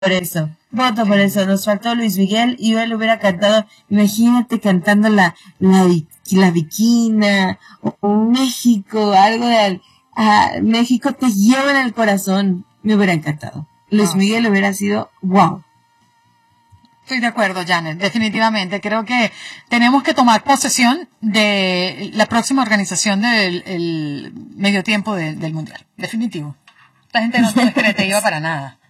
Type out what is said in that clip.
por eso, voto por eso. Nos faltó Luis Miguel y él hubiera cantado, imagínate cantando la Bikina, o México, algo de México te lleva en el corazón. Me hubiera encantado. Luis Miguel hubiera sido wow. Estoy de acuerdo, Janet, definitivamente. Creo que tenemos que tomar posesión de la próxima organización del medio tiempo del Mundial. Definitivo. La gente no es creativa para nada.